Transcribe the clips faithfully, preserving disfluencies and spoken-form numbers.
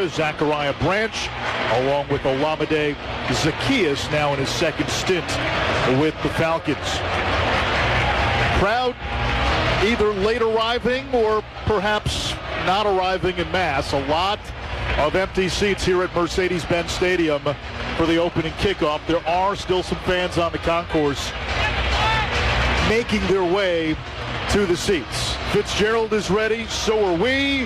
Florida, Zachariah Branch, along with Olamide Zaccheaus, now in his second stint with the Falcons. Crowd either late arriving or perhaps not arriving en masse. A lot of empty seats here at Mercedes-Benz Stadium for the opening kickoff. There are still some fans on the concourse making their way to the seats. Fitzgerald is ready, so are we.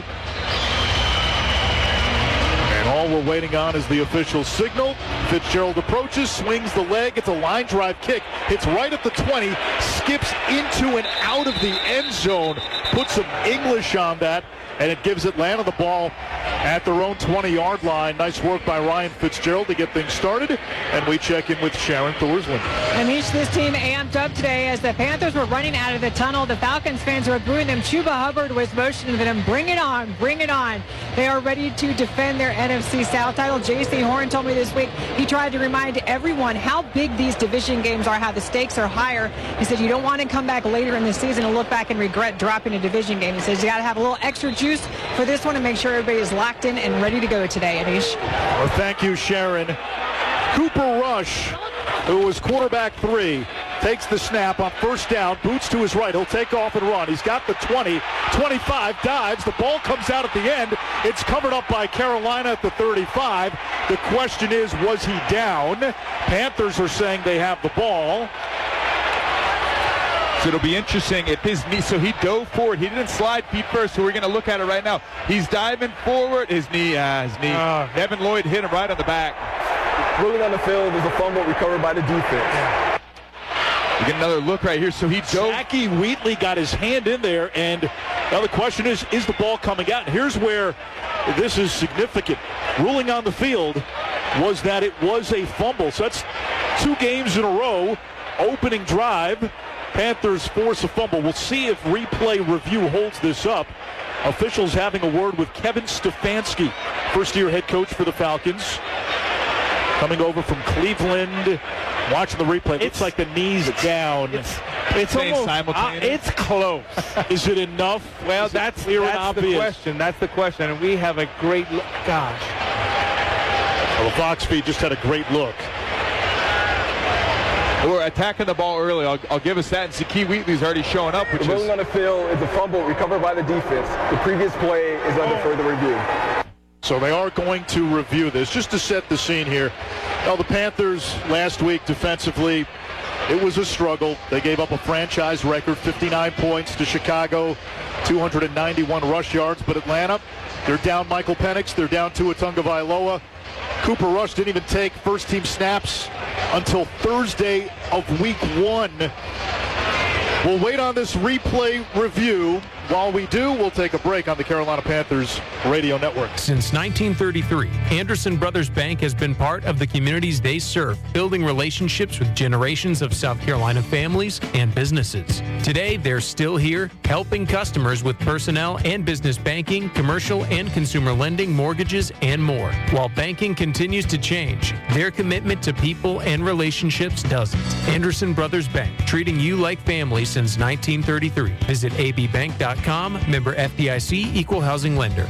And all we're waiting on is the official signal. Fitzgerald approaches, swings the leg. It's a line drive kick. Hits right at the twenty, skips into and out of the end zone. Puts some English on that, and it gives Atlanta the ball at their own twenty-yard line. Nice work by Ryan Fitzgerald to get things started. And we check in with Sharon Thorsland. Amish, this team amped up today as the Panthers were running out of the tunnel. The Falcons fans were booing them. Chuba Hubbard was motioning them, bring it on, bring it on. They are ready to defend their N F C South title. J C Horn told me this week he tried to remind everyone how big these division games are, how the stakes are higher. He said you don't want to come back later in the season and look back and regret dropping a division game. He says you got to have a little extra juice for this one and make sure everybody is locked in and ready to go today, Anish. Well, thank you, Sharon. Cooper Rush, who was quarterback three, takes the snap on first down, boots to his right. He'll take off and run. He's got the twenty, twenty-five, dives. The ball comes out at the end. It's covered up by Carolina at the thirty-five. The question is, was he down? Panthers are saying they have the ball. So it'll be interesting if his knee, so he dove forward. He didn't slide feet first, so we're going to look at it right now. He's diving forward. His knee, uh, his knee. Uh, Devin Lloyd hit him right on the back. Rolling on the field is a fumble recovered by the defense. We get another look right here. So he dove. Jackie Wheatley got his hand in there, and now the question is, is the ball coming out? And here's where this is significant. Ruling on the field was that it was a fumble. So that's two games in a row. Opening drive. Panthers force a fumble. We'll see if replay review holds this up. Officials having a word with Kevin Stefanski, first-year head coach for the Falcons. Coming over from Cleveland, watching the replay. It looks like the knee's down. It's, it's almost, uh, it's close. Is it enough? Well, that's, clear that's and obvious? the question. That's the question. And we have a great look. Gosh. Well, the Fox feed just had a great look. We're attacking the ball early. I'll, I'll give us that. And Zakee Wheatley's already showing up, which the rolling is... on the field is a fumble recovered by the defense. The previous play is under further review. So they are going to review this. Just to set the scene here, well, the Panthers last week defensively, it was a struggle. They gave up a franchise record, fifty-nine points to Chicago, two hundred ninety-one rush yards. But Atlanta, they're down Michael Penix. They're down Tua Tagovailoa. Cooper Rush didn't even take first-team snaps until Thursday of week one. We'll wait on this replay review. While we do, we'll take a break on the Carolina Panthers radio network. Since nineteen thirty-three, Anderson Brothers Bank has been part of the communities they serve, building relationships with generations of South Carolina families and businesses. Today, they're still here, helping customers with personnel and business banking, commercial and consumer lending, mortgages, and more. While banking continues to change, their commitment to people and relationships doesn't. Anderson Brothers Bank, treating you like family since nineteen thirty-three. Visit a b bank dot com, member F D I C, equal housing lender.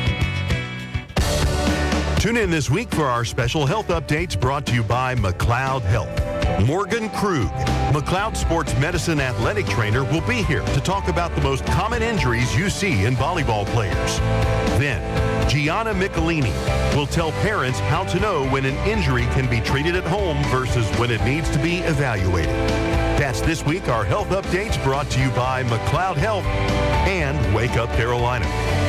Tune in this week for our special health updates brought to you by McLeod Health. Morgan Krug, McLeod Sports Medicine athletic trainer, will be here to talk about the most common injuries you see in volleyball players. Then, Gianna Michelini will tell parents how to know when an injury can be treated at home versus when it needs to be evaluated. That's this week our health updates brought to you by McLeod Health and Wake Up Carolina.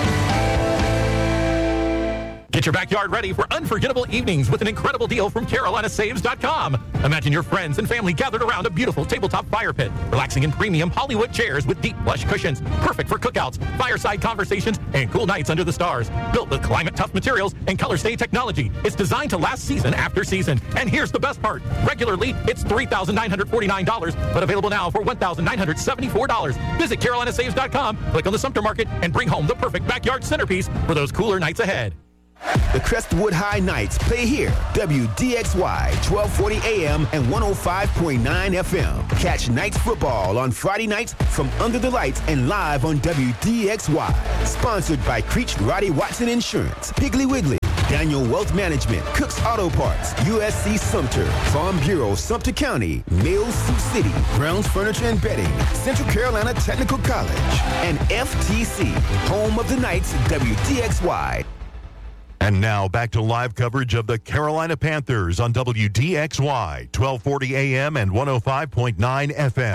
Get your backyard ready for unforgettable evenings with an incredible deal from Carolina Saves dot com. Imagine your friends and family gathered around a beautiful tabletop fire pit, relaxing in premium Hollywood chairs with deep plush cushions, perfect for cookouts, fireside conversations, and cool nights under the stars. Built with climate-tough materials and color-stay technology, it's designed to last season after season. And here's the best part. Regularly, it's three thousand nine hundred forty-nine dollars, but available now for one thousand nine hundred seventy-four dollars. Visit Carolina Saves dot com, click on the Sumter Market, and bring home the perfect backyard centerpiece for those cooler nights ahead. The Crestwood High Knights play here. W D X Y, twelve forty A M and one oh five point nine F M. Catch Knights football on Friday nights from Under the Lights and live on W D X Y. Sponsored by Creech Roddy Watson Insurance, Piggly Wiggly, Daniel Wealth Management, Cook's Auto Parts, U S C Sumter, Farm Bureau, Sumter County, Mills Sioux City, Brown's Furniture and Bedding, Central Carolina Technical College, and F T C, home of the Knights, W D X Y. And now back to live coverage of the Carolina Panthers on W D X Y, twelve forty A M and one oh five point nine F M.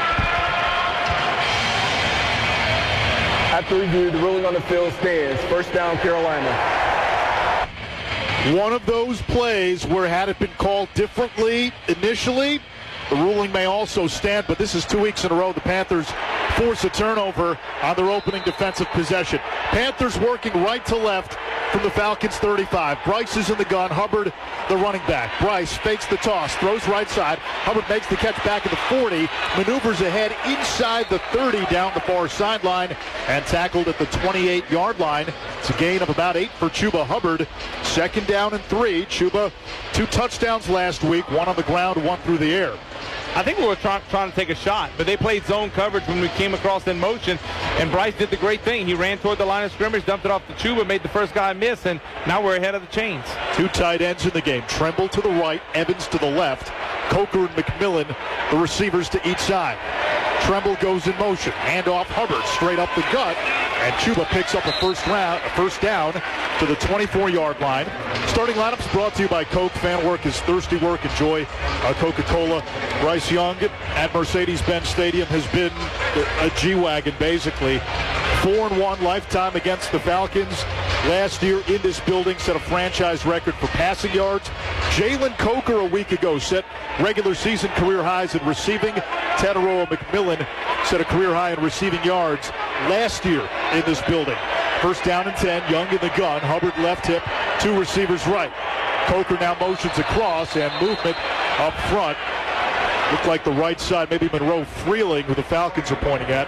After review, the ruling on the field stands. First down, Carolina. One of those plays where had it been called differently initially, the ruling may also stand, but this is two weeks in a row the Panthers force a turnover on their opening defensive possession. Panthers working right to left from the Falcons' thirty-five. Bryce is in the gun. Hubbard, the running back. Bryce fakes the toss, throws right side. Hubbard makes the catch back at the forty, maneuvers ahead inside the thirty down the far sideline, and tackled at the twenty-eight-yard line. It's a gain of about eight for Chuba Hubbard. Second down and three. Chuba, two touchdowns last week, one on the ground, one through the air. I think we were try- trying to take a shot, but they played zone coverage when we came across in motion, and Bryce did the great thing. He ran toward the line of scrimmage, dumped it off to Chuba, made the first guy miss, and now we're ahead of the chains. Two tight ends in the game. Tremble to the right, Evans to the left. Coker and McMillan, the receivers to each side. Tremble goes in motion. Handoff Hubbard straight up the gut, and Chuba picks up a first round, a first down to the twenty-four-yard line. Starting lineups brought to you by Coke. Fan work is thirsty work. Enjoy uh, Coca-Cola. Bryce Young at Mercedes-Benz Stadium has been a G-Wagon, basically. four and one lifetime against the Falcons. Last year in this building set a franchise record for passing yards. Jalen Coker a week ago set regular season career highs in receiving. Tataroa McMillan set a career high in receiving yards last year in this building. First down and ten, Young in the gun. Hubbard left hip, two receivers right. Coker now motions across and movement up front. Looked like the right side, maybe Monroe Freeling, who the Falcons are pointing at.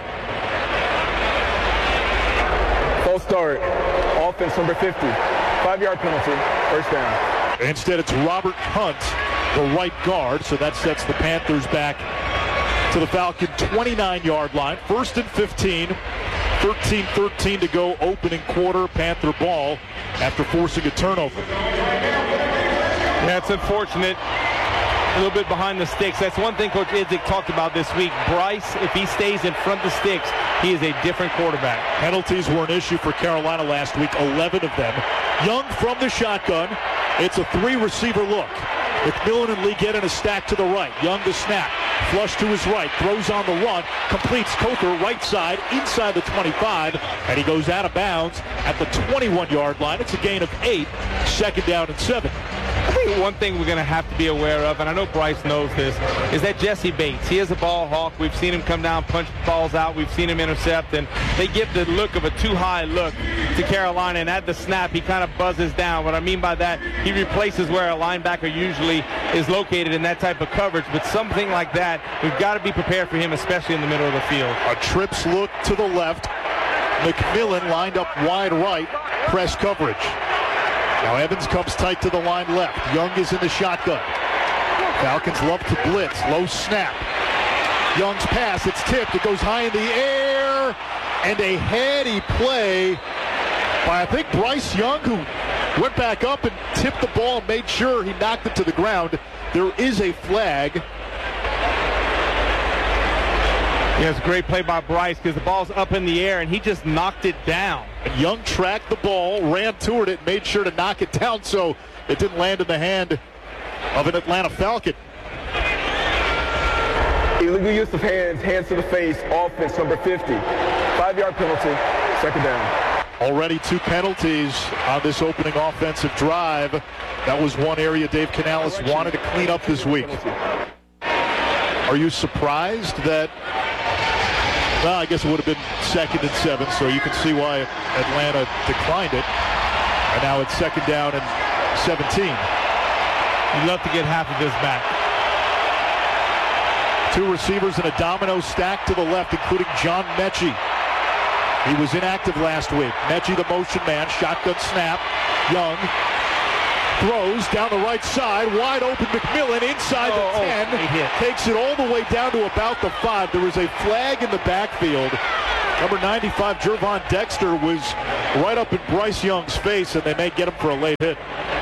False start. Offense number fifty. Five-yard penalty. First down. Instead, it's Robert Hunt, the right guard, so that sets the Panthers back to the Falcon twenty-nine-yard line. First and fifteen. thirteen thirteen to go, opening quarter. Panther ball after forcing a turnover. Yeah, it's unfortunate. A little bit behind the sticks. That's one thing Coach Idzik talked about this week. Bryce, if he stays in front of the sticks, he is a different quarterback. Penalties were an issue for Carolina last week, eleven of them. Young from the shotgun. It's a three-receiver look. McMillan and Lee get in a stack to the right. Young to snap. Flush to his right. Throws on the run. Completes Coker right side inside the twenty-five. And he goes out of bounds at the twenty-one-yard line. It's a gain of eight. Second down and seven. I think one thing we're going to have to be aware of, and I know Bryce knows this, is that Jesse Bates, he is a ball hawk. We've seen him come down, punch balls out. We've seen him intercept, and they give the look of a too-high look to Carolina, and at the snap, he kind of buzzes down. What I mean by that, he replaces where a linebacker usually is located in that type of coverage, but something like that, we've got to be prepared for him, especially in the middle of the field. A trips look to the left. McMillan lined up wide right, press coverage. Now Evans comes tight to the line left. Young is in the shotgun. Falcons love to blitz. Low snap. Young's pass. It's tipped. It goes high in the air. And a heady play by, I think, Bryce Young, who went back up and tipped the ball and made sure he knocked it to the ground. There is a flag. Yeah, it's a great play by Bryce because the ball's up in the air and he just knocked it down. And Young tracked the ball, ran toward it, made sure to knock it down so it didn't land in the hand of an Atlanta Falcon. Illegal use of hands, hands to the face, offense number fifty. Five-yard penalty, second down. Already two penalties on this opening offensive drive. That was one area Dave Canales wanted to clean up this week. Are you surprised that, well, I guess it would have been second and seven, so you can see why Atlanta declined it. And now it's second down and seventeen. You'd love to get half of this back. Two receivers in a domino stack to the left, including John Mechie. He was inactive last week. Mechie, the motion man, shotgun snap. Young throws down the right side, wide open. McMillan inside oh, the ten, oh, takes it all the way down to about the five. There was a flag in the backfield Number ninety-five, Gervon Dexter, was right up in Bryce Young's face, and they may get him for a late hit.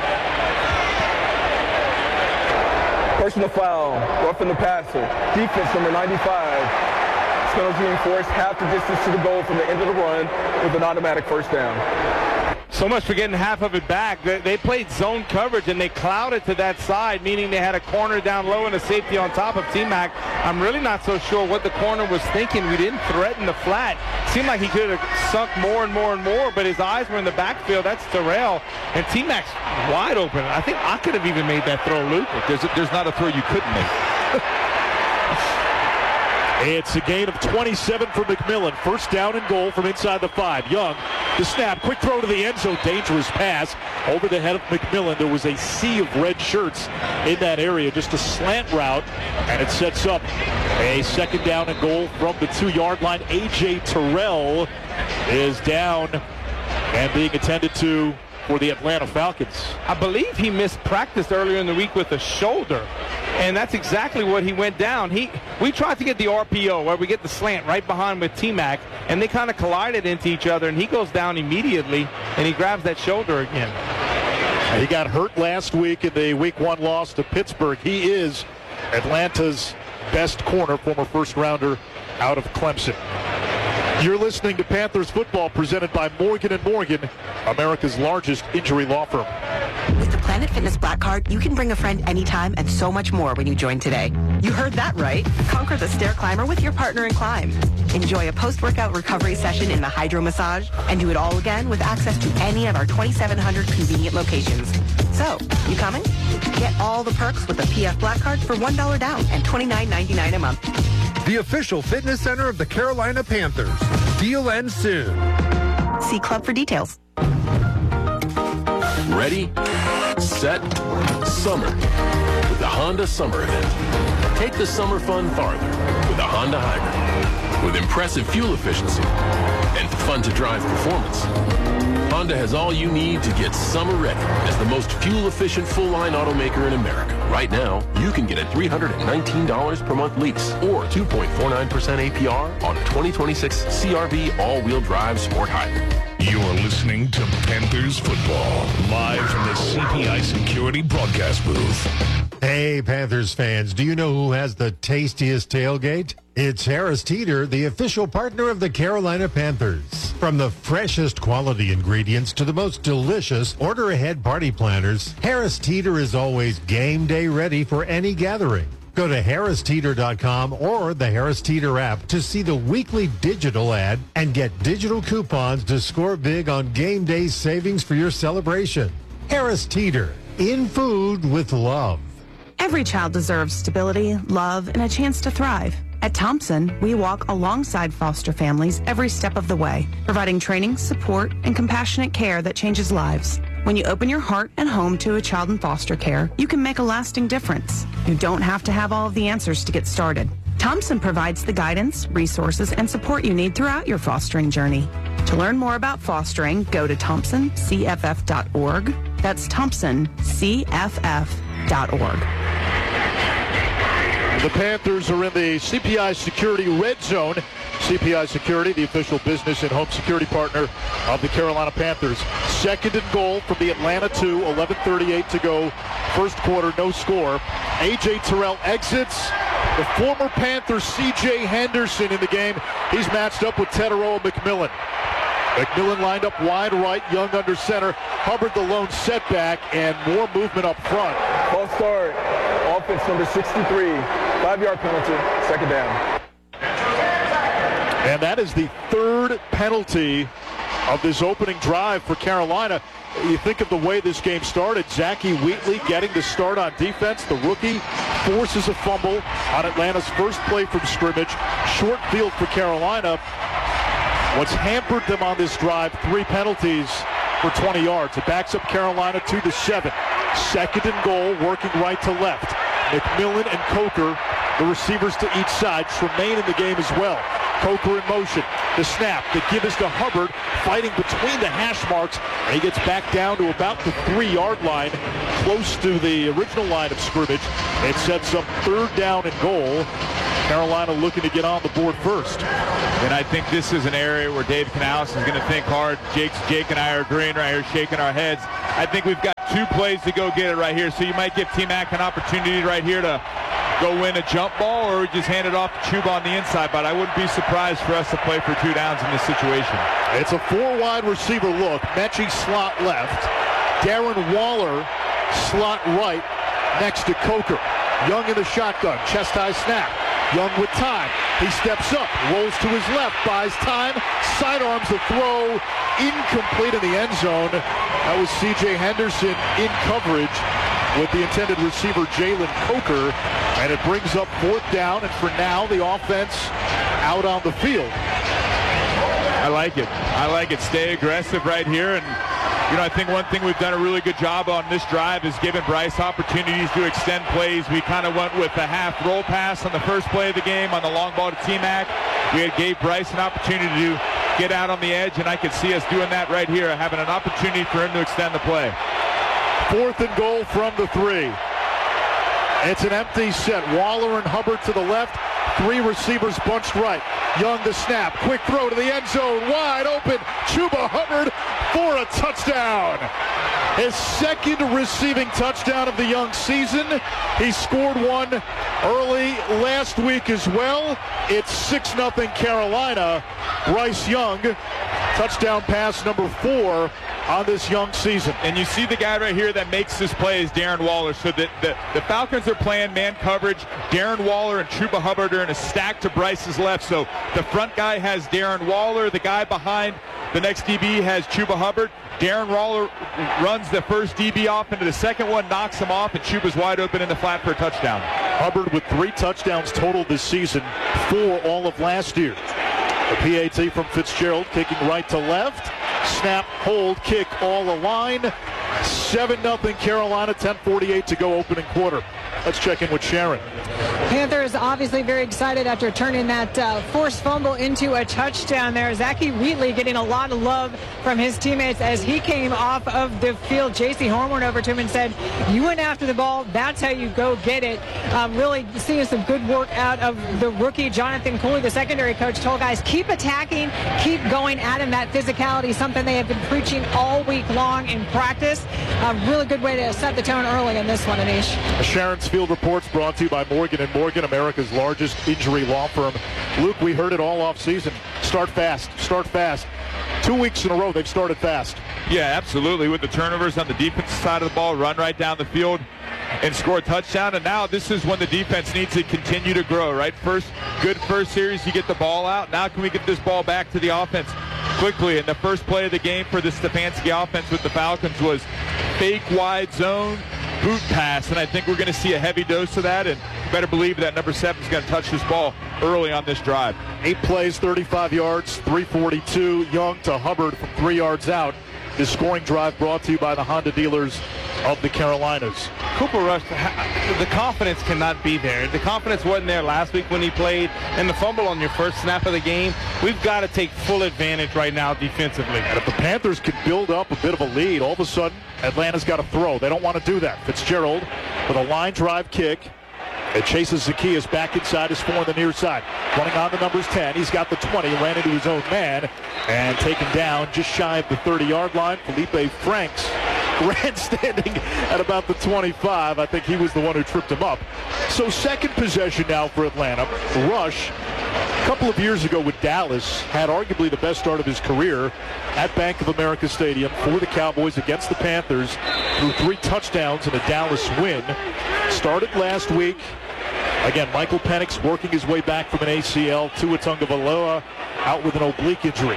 Personal foul, roughing the passer. Defense, number ninety-five. Penalty enforced, half the distance to the goal from the end of the run with an automatic first down. So much for getting half of it back. They, they played zone coverage, and they clouded to that side, meaning they had a corner down low and a safety on top of T-Mac. I'm really not so sure what the corner was thinking. We didn't threaten the flat. Seemed like he could have sunk more and more and more, but his eyes were in the backfield. That's Terrell, and T-Mac's wide open. I think I could have even made that throw, Luke. There's, there's not a throw you couldn't make. It's a gain of twenty-seven for McMillan. First down and goal from inside the five. Young, the snap, quick throw to the end zone. Dangerous pass over the head of McMillan. There was a sea of red shirts in that area. Just a slant route, and it sets up a second down and goal from the two-yard line. A J Terrell is down and being attended to for the Atlanta Falcons. I believe he missed practice earlier in the week with a shoulder, and that's exactly what he went down. He we tried to get the R P O, where we get the slant right behind with T-Mac, and they kind of collided into each other, and he goes down immediately, and he grabs that shoulder again. He got hurt last week in the week one loss to Pittsburgh. He is Atlanta's best corner, former first-rounder out of Clemson. You're listening to Panthers football, presented by Morgan and Morgan, America's largest injury law firm. With the Planet Fitness Black Card, you can bring a friend anytime and so much more when you join today. You heard that right. Conquer the stair climber with your partner in climb. Enjoy a post-workout recovery session in the hydro massage, and do it all again with access to any of our twenty-seven hundred convenient locations. So, you coming? Get all the perks with the P F Black Card for one dollar down and twenty-nine ninety-nine a month. The official fitness center of the Carolina Panthers. Deal ends soon. See Club for details. Ready, set, summer with the Honda Summer Event. Take the summer fun farther with a Honda Hybrid. With impressive fuel efficiency and fun-to-drive performance, Honda has all you need to get summer ready as the most fuel-efficient full-line automaker in America. Right now, you can get a three hundred nineteen dollars per month lease or two point four nine percent A P R on a twenty twenty-six C R V all-wheel drive sport hybrid. You're listening to Panthers football, live from the C P I Security broadcast booth. Hey, Panthers fans, do you know who has the tastiest tailgate? It's Harris Teeter, the official partner of the Carolina Panthers. From the freshest quality ingredients to the most delicious order-ahead party planners, Harris Teeter is always game day ready for any gathering. Go to harris teeter dot com or the Harris Teeter app to see the weekly digital ad and get digital coupons to score big on game day savings for your celebration. Harris Teeter, in food with love. Every child deserves stability, love, and a chance to thrive. At Thompson, we walk alongside foster families every step of the way, providing training, support, and compassionate care that changes lives. When you open your heart and home to a child in foster care, you can make a lasting difference. You don't have to have all of the answers to get started. Thompson provides the guidance, resources, and support you need throughout your fostering journey. To learn more about fostering, go to thompson c f f dot org. That's thompson c f f dot org. The Panthers are in the C P I Security Red Zone. C P I Security, the official business and home security partner of the Carolina Panthers. Second and goal from the Atlanta two, eleven thirty-eight to go. First quarter, no score. A J Terrell exits. The former Panther C J Henderson in the game. He's matched up with Teteroa McMillan. McMillan lined up wide right, Young under center. Hubbard the lone setback, and more movement up front. False start. Offense number sixty-three. Five-yard penalty. Second down. And that is the third penalty of this opening drive for Carolina. You think of the way this game started. Zachy Wheatley getting the start on defense. The rookie forces a fumble on Atlanta's first play from scrimmage. Short field for Carolina. What's hampered them on this drive, three penalties for twenty yards. It backs up Carolina to the seven. Second and goal, working right to left. McMillan and Coker, the receivers to each side, remain in the game as well. Coker in motion. The snap. The give is to Hubbard, fighting between the hash marks, and he gets back down to about the three-yard line, close to the original line of scrimmage. It sets up third down and goal Carolina looking to get on the board first. And I think this is an area where Dave Canales is going to think hard. Jake's, Jake and I are agreeing right here, shaking our heads. I think we've got two plays to go get it right here. So you might give T-Mac an opportunity right here to go win a jump ball, or just hand it off to Chuba on the inside. But I wouldn't be surprised for us to play for two downs in this situation. It's a four-wide receiver look. Mechie slot left. Darren Waller slot right next to Coker. Young in the shotgun. Chest high snap. Young with time. He steps up, rolls to his left, buys time, sidearms the throw, incomplete in the end zone. That was C J Henderson in coverage with the intended receiver Jalen Coker, and it brings up fourth down, and for now the offense out on the field. I like it. I like it. Stay aggressive right here, and you know, I think one thing we've done a really good job on this drive is giving Bryce opportunities to extend plays. We kind of went with a half roll pass on the first play of the game on the long ball to T-Mac. We had gave Bryce an opportunity to get out on the edge, and I could see us doing that right here, having an opportunity for him to extend the play. Fourth and goal from the three. It's an empty set. Waller and Hubbard to the left. Three receivers bunched right. Young the snap. Quick throw to the end zone. Wide open. Chuba Hubbard for a touchdown. His second receiving touchdown of the Young season. He scored one early last week as well. It's six nothing Carolina. Bryce Young, touchdown pass number four on this Young season. And you see the guy right here that makes this play is Darren Waller. So the, the, the Falcons are playing man coverage. Darren Waller and Chuba Hubbard are in a stack to Bryce's left. So the front guy has Darren Waller. The guy behind the next D B has Chuba Hubbard. Darren Waller runs the first D B off into the second one, knocks him off, and Chuba's wide open in the flat for a touchdown. Hubbard with three touchdowns total this season, four all of last year. The P A T from Fitzgerald, kicking right to left. Snap, hold, kick, all align. seven nothing Carolina, ten forty-eight to go opening quarter. Let's check in with Sharon. Panthers obviously very excited after turning that uh, forced fumble into a touchdown there. Zachy Wheatley getting a lot of love from his teammates as he came off of the field. J C Horn went over to him and said, you went after the ball, that's how you go get it. Um, really seeing some good work out of the rookie Jonathan Cooley, the secondary coach, told guys, keep attacking, keep going at him. That physicality, something they have been preaching all week long in practice. A really good way to set the tone early in this one, Anish. Sharon's Field Reports brought to you by Morgan and Morgan, America's largest injury law firm. Luke, we heard it all off season. Start fast, start fast. Two weeks in a row, they've started fast. Yeah, absolutely. With the turnovers on the defensive side of the ball, run right down the field and score a touchdown. And now this is when the defense needs to continue to grow, right? First, good first series, you get the ball out. Now can we get this ball back to the offense quickly? And the first play of the game for the Stefanski offense with the Falcons was fake wide zone boot pass, and I think we're going to see a heavy dose of that, and you better believe that number seven is going to touch this ball early on this drive. Eight plays, thirty-five yards, three forty-two. Young to Hubbard from three yards out. This scoring drive brought to you by the Honda dealers of the Carolinas. Cooper Rush, the confidence cannot be there. The confidence wasn't there last week when he played, and the fumble on your first snap of the game. We've got to take full advantage right now defensively. And if the Panthers can build up a bit of a lead, all of a sudden Atlanta's got to throw. They don't want to do that. Fitzgerald with a line drive kick. It chases Zacchaeus back inside his four on the near side. Running on the numbers ten. He's got the twenty, ran into his own man, and taken down just shy of the thirty-yard line. Felipe Franks grandstanding at about the twenty-five. I think he was the one who tripped him up. So second possession now for Atlanta. Rush, a couple of years ago with Dallas, had arguably the best start of his career at Bank of America Stadium for the Cowboys against the Panthers. Threw three touchdowns in a Dallas win. Started last week. Again, Michael Penix working his way back from an A C L. Tua Tagovailoa out with an oblique injury.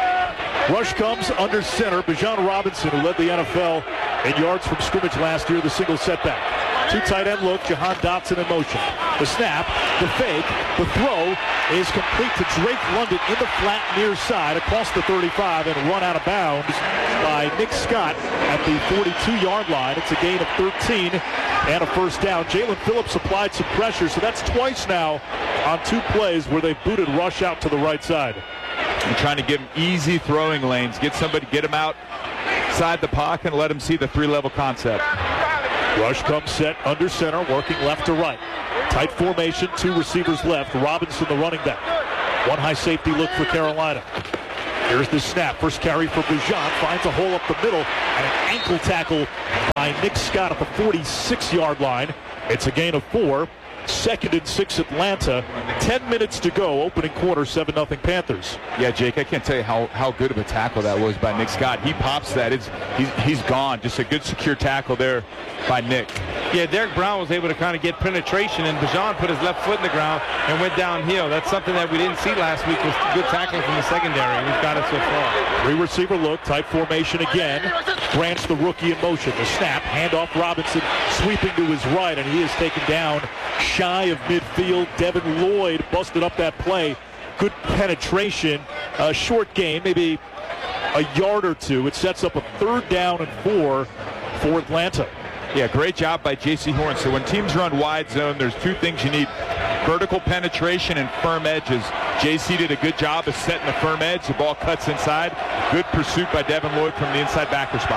Rush comes under center. Bijan Robinson, who led the N F L in yards from scrimmage last year, the single setback. Two tight end look, Jahan Dotson in motion. The snap, the fake, the throw is complete to Drake London in the flat near side across the thirty-five and run out of bounds by Nick Scott at the forty-two-yard line. It's a gain of thirteen and a first down. Jalen Phillips applied some pressure, so that's twice now on two plays where they booted Rush out to the right side. And trying to give him easy throwing lanes. Get somebody, get him outside the pocket and let him see the three-level concept. Rush comes set under center, working left to right. Tight formation, two receivers left. Robinson, the running back. One high safety look for Carolina. Here's the snap. First carry for Bijan. Finds a hole up the middle. And an ankle tackle by Nick Scott at the forty-six-yard line. It's a gain of four. Second and six Atlanta. Ten minutes to go. Opening quarter, seven nothing Panthers. Yeah, Jake, I can't tell you how, how good of a tackle that was by Nick Scott. He pops that. It's he's, he's gone. Just a good secure tackle there by Nick. Yeah, Derek Brown was able to kind of get penetration, and Bijan put his left foot in the ground and went downhill. That's something that we didn't see last week, was good tackling from the secondary. We've got it so far. Three receiver look, tight formation again. Grants the rookie in motion. The snap, handoff Robinson, sweeping to his right, and he is taken down shy of midfield. Devin Lloyd busted up that play. Good penetration. Uh, short gain, maybe a yard or two. It sets up a third down and four for Atlanta. Yeah, great job by J C Horn. So when teams run wide zone, there's two things you need: vertical penetration and firm edges. J C did a good job of setting the firm edge. The ball cuts inside. Good pursuit by Devin Lloyd from the inside backer spot.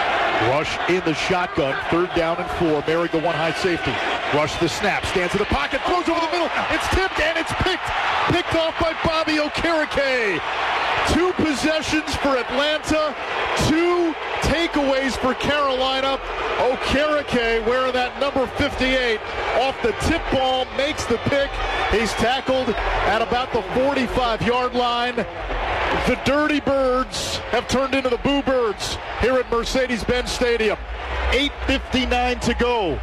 Rush in the shotgun, third down and four. Mariga one high safety. Rush the snap, stands in the pocket, throws over the middle. It's tipped and it's picked. Picked off by Bobby Okereke. Two possessions for Atlanta, two takeaways for Carolina. Okereke wearing that number fifty-eight off the tip ball, makes the pick. He's tackled at about the forty-five-yard line. The Dirty Birds have turned into the Boo Birds here at Mercedes-Benz Stadium. eight fifty-nine to go.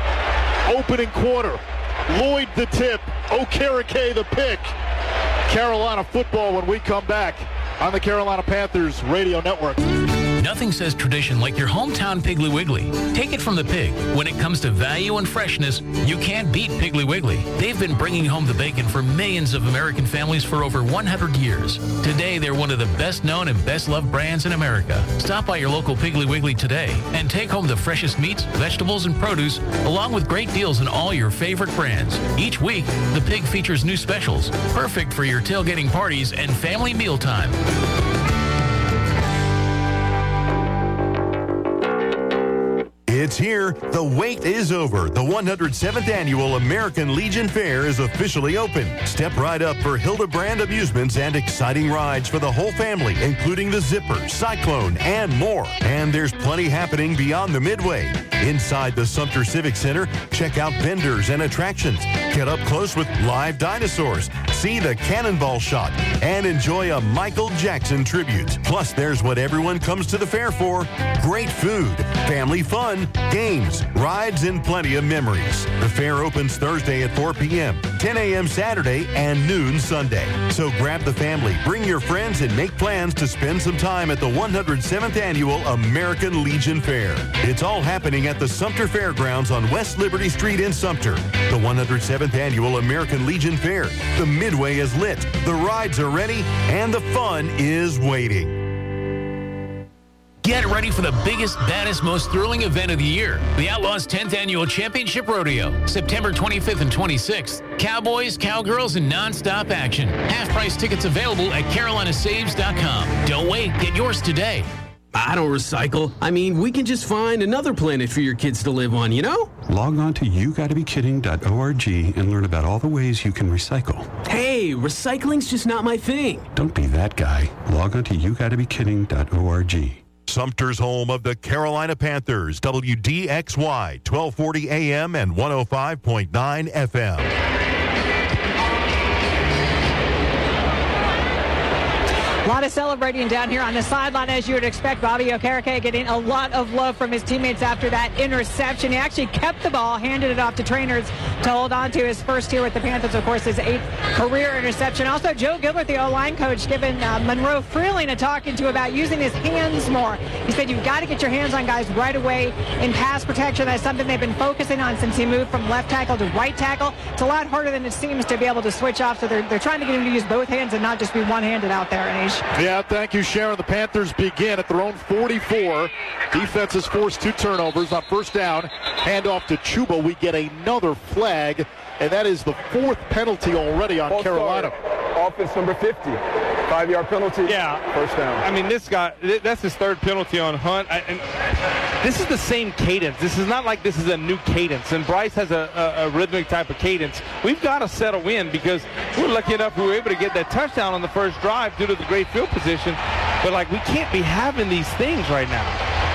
Opening quarter. Lloyd the tip. Okereke the pick. Carolina football when we come back on the Carolina Panthers Radio Network. Nothing says tradition like your hometown Piggly Wiggly. Take it from the pig. When it comes to value and freshness, you can't beat Piggly Wiggly. They've been bringing home the bacon for millions of American families for over one hundred years. Today, they're one of the best known and best loved brands in America. Stop by your local Piggly Wiggly today and take home the freshest meats, vegetables, and produce, along with great deals on all your favorite brands. Each week, the pig features new specials, perfect for your tailgating parties and family mealtime. It's here. The wait is over. The one hundred seventh Annual American Legion Fair is officially open. Step right up for Hildebrand Amusements and exciting rides for the whole family, including the Zipper, Cyclone, and more. And there's plenty happening beyond the Midway. Inside the Sumter Civic Center, check out vendors and attractions. Get up close with live dinosaurs, see the cannonball shot, and enjoy a Michael Jackson tribute. Plus, there's what everyone comes to the fair for: great food, family fun, games, rides, and plenty of memories. The fair opens Thursday at four p.m., ten a.m. Saturday, and noon Sunday. So grab the family, bring your friends, and make plans to spend some time at the one hundred seventh Annual American Legion Fair. It's all happening at the Sumter Fairgrounds on West Liberty Street in Sumter. The one hundred seventh Annual American Legion Fair. The Midway is lit, the rides are ready, and the fun is waiting. Get ready for the biggest, baddest, most thrilling event of the year. The Outlaws tenth Annual Championship Rodeo. September twenty-fifth and twenty-sixth. Cowboys, cowgirls, and non-stop action. Half-price tickets available at carolina saves dot com. Don't wait. Get yours today. I don't recycle. I mean, we can just find another planet for your kids to live on, you know? Log on to you gotta be kidding dot org and learn about all the ways you can recycle. Hey, recycling's just not my thing. Don't be that guy. Log on to you gotta be kidding dot org. Sumter's home of the Carolina Panthers, W D X Y, twelve forty A M and one oh five point nine F M. A lot of celebrating down here on the sideline, as you would expect. Bobby Okereke getting a lot of love from his teammates after that interception. He actually kept the ball, handed it off to trainers to hold on to his first here with the Panthers. Of course, his eighth career interception. Also, Joe Gilbert, the O-line coach, giving uh, Monroe Freeling a talking to about using his hands more. He said you've got to get your hands on guys right away in pass protection. That's something they've been focusing on since he moved from left tackle to right tackle. It's a lot harder than it seems to be able to switch off, so they're, they're trying to get him to use both hands and not just be one-handed out there, Anish. Yeah, thank you, Sharon. The Panthers begin at their own forty-four. Defense has forced two turnovers on first down. Handoff to Chuba. We get another flag, and that is the fourth penalty already on False Carolina. Start. Offense number fifty. Five-yard penalty. Yeah. First down. I mean, this guy, that's his third penalty on Hunt. I, and this is the same cadence. This is not like this is a new cadence. And Bryce has a, a, a rhythmic type of cadence. We've got to settle in because we're lucky enough we were able to get that touchdown on the first drive due to the great field position. But, like, we can't be having these things right now.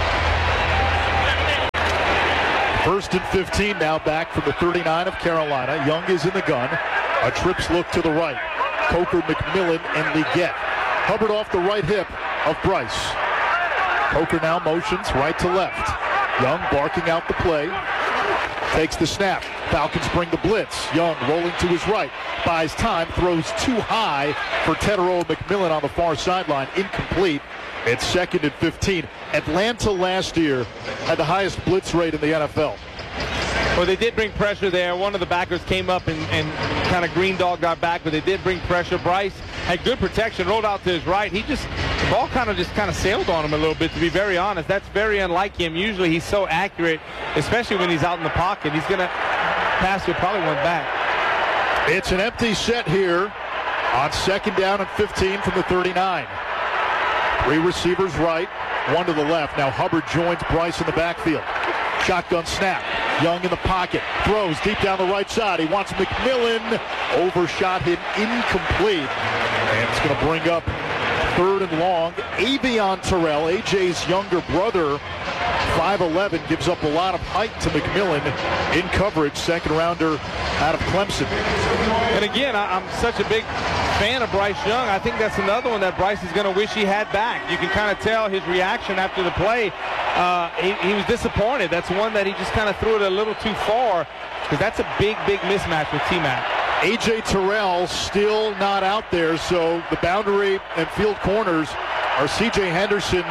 First and fifteen now, back from the thirty-nine of Carolina. Young is in the gun. A trips look to the right. Coker, McMillan, and Leggett. Hubbard off the right hip of Bryce. Coker now motions right to left. Young barking out the play. Takes the snap. Falcons bring the blitz. Young rolling to his right. Buys time. Throws too high for Tetero McMillan on the far sideline. Incomplete. It's second and fifteen. Atlanta last year had the highest blitz rate in the N F L. Well, they did bring pressure there. One of the backers came up and, and kind of green dog got back, but they did bring pressure. Bryce had good protection, rolled out to his right. He just, the ball kind of just kind of sailed on him a little bit, to be very honest. That's very unlike him. Usually he's so accurate, especially when he's out in the pocket. He's going to pass it probably one back. It's an empty set here on second down and fifteen from the thirty-nine. Three receivers right, one to the left. Now Hubbard joins Bryce in the backfield. Shotgun snap. Young in the pocket. Throws deep down the right side. He wants McMillan. Overshot him. Incomplete. And it's going to bring up third and long. Avion Terrell, A J's younger brother, five eleven, gives up a lot of height to McMillan in coverage. Second rounder out of Clemson. And again, I'm such a big fan of Bryce Young. I think that's another one that Bryce is going to wish he had back. You can kind of tell his reaction after the play. Uh, he, he was disappointed. That's one that he just kind of threw it a little too far, because that's a big, big mismatch with T-Mac. A J Terrell still not out there, so the boundary and field corners are C J Henderson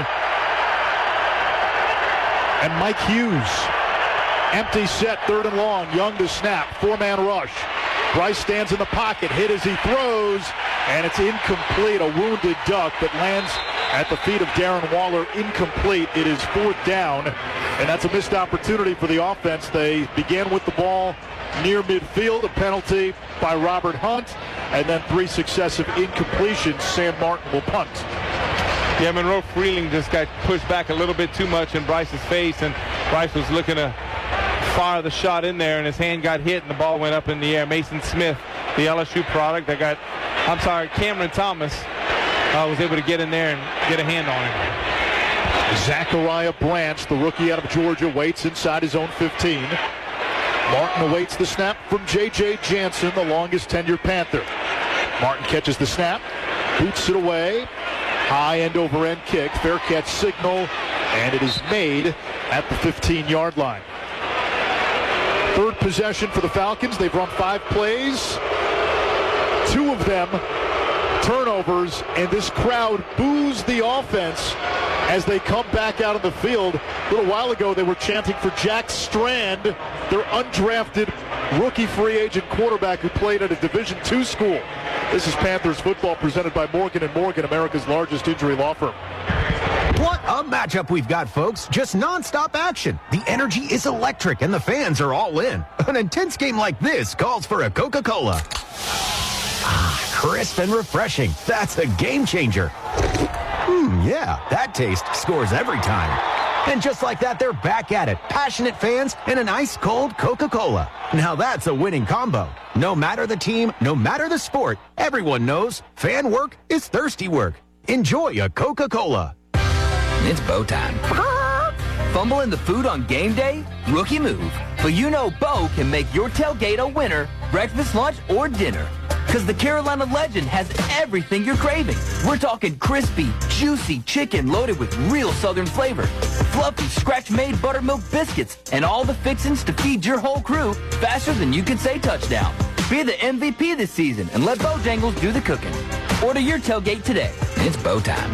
and Mike Hughes. Empty set, third and long. Young to snap, four-man rush. Bryce stands in the pocket, hit as he throws, and it's incomplete. A wounded duck that lands at the feet of Darren Waller. Incomplete. It is fourth down, and that's a missed opportunity for the offense. They began with the ball near midfield, a penalty by Robert Hunt, and then three successive incompletions. Sam Martin will punt. Yeah, Monroe Freeling just got pushed back a little bit too much in Bryce's face, and Bryce was looking to fire the shot in there, and his hand got hit, and the ball went up in the air. Mason Smith, the L S U product, that got, I'm sorry, Cameron Thomas uh, was able to get in there and get a hand on him. Zachariah Branch, the rookie out of Georgia, waits inside his own fifteen. Martin awaits the snap from J J Jansen, the longest tenured Panther. Martin catches the snap, boots it away, high end over end kick, fair catch signal, and it is made at the fifteen-yard line. Third possession for the Falcons. They've run five plays, two of them turnovers, and this crowd boos the offense as they come back out of the field. A little while ago, they were chanting for Jack Strand, their undrafted rookie free agent quarterback who played at a Division two school. This is Panthers football presented by Morgan and Morgan, America's largest injury law firm. What a matchup we've got, folks. Just nonstop action. The energy is electric, and the fans are all in. An intense game like this calls for a Coca-Cola. Ah, crisp and refreshing. That's a game changer. Hmm, yeah, that taste scores every time. And just like that, they're back at it. Passionate fans and an ice-cold Coca-Cola. Now that's a winning combo. No matter the team, no matter the sport, everyone knows fan work is thirsty work. Enjoy a Coca-Cola. It's Bo time. Fumbling the food on game day? Rookie move. But you know Bo can make your tailgate a winner, breakfast, lunch, or dinner. Because the Carolina Legend has everything you're craving. We're talking crispy, juicy chicken loaded with real Southern flavor, fluffy, scratch-made buttermilk biscuits, and all the fixings to feed your whole crew faster than you can say touchdown. Be the M V P this season and let Bojangles do the cooking. Order your tailgate today. It's Bo time.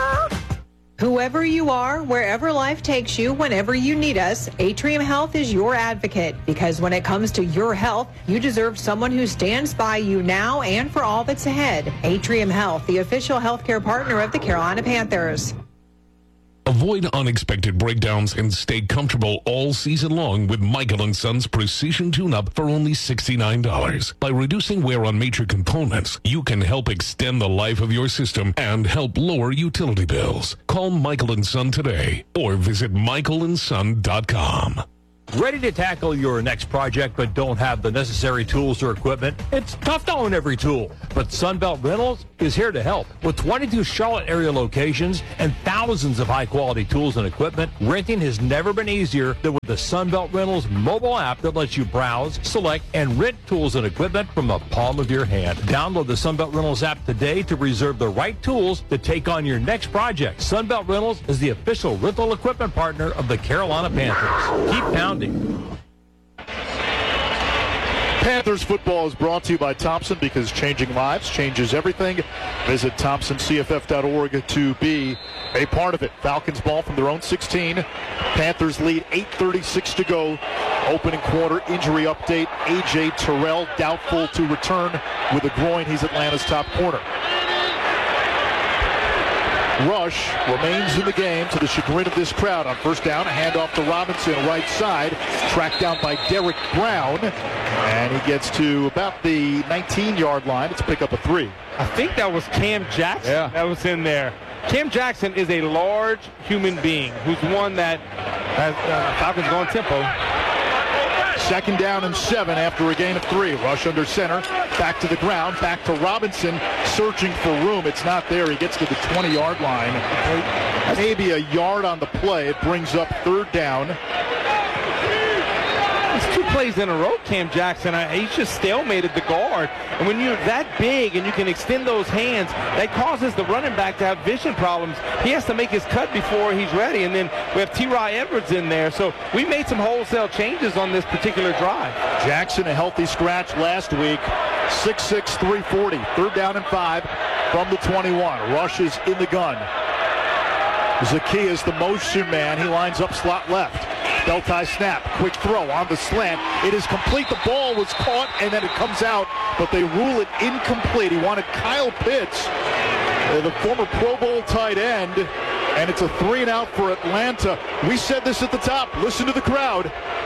Whoever you are, wherever life takes you, whenever you need us, Atrium Health is your advocate. Because when it comes to your health, you deserve someone who stands by you now and for all that's ahead. Atrium Health, the official healthcare partner of the Carolina Panthers. Avoid unexpected breakdowns and stay comfortable all season long with Michael and Son's Precision Tune-Up for only sixty-nine dollars. By reducing wear on major components, you can help extend the life of your system and help lower utility bills. Call Michael and Son today or visit michael and son dot com. Ready to tackle your next project but don't have the necessary tools or equipment? It's tough to own every tool, but Sunbelt Rentals is here to help. With twenty-two Charlotte area locations and thousands of high-quality tools and equipment, renting has never been easier than with the Sunbelt Rentals mobile app that lets you browse, select, and rent tools and equipment from the palm of your hand. Download the Sunbelt Rentals app today to reserve the right tools to take on your next project. Sunbelt Rentals is the official rental equipment partner of the Carolina Panthers. Keep pounding. Panthers football is brought to you by Thompson, because changing lives changes everything. Visit thompson c f f dot org to be a part of it. Falcons ball from their own sixteen. Panthers lead, eight thirty-six to go. Opening quarter injury update. A J Terrell doubtful to return with a groin. He's Atlanta's top corner. Rush remains in the game to the chagrin of this crowd. On first down, a handoff to Robinson, right side, tracked down by Derek Brown, and he gets to about the nineteen-yard line. It's pick up a three. I think that was Cam Jackson yeah. that was in there. Cam Jackson is a large human being who's one that has uh, Falcons going tempo. Second down and seven after a gain of three. Rush under center, back to the ground, back to Robinson, searching for room. It's not there. He gets to the twenty-yard line. Maybe a yard on the play. It brings up third down. It's two plays in a row, Cam Jackson. He's just stalemated the guard. And when you're that big and you can extend those hands, that causes the running back to have vision problems. He has to make his cut before he's ready. And then we have T Y Edwards in there. So we made some wholesale changes on this particular drive. Jackson, a healthy scratch last week. six six, three forty. Third down and five from the twenty-one. Rush is in the gun. Zacchaeus, the motion man. He lines up slot left. Belt tie snap, quick throw on the slant. It is complete. The ball was caught, and then it comes out, but they rule it incomplete. He wanted Kyle Pitts, the former Pro Bowl tight end, and it's a three and out for Atlanta. We said this at the top. Listen to the crowd.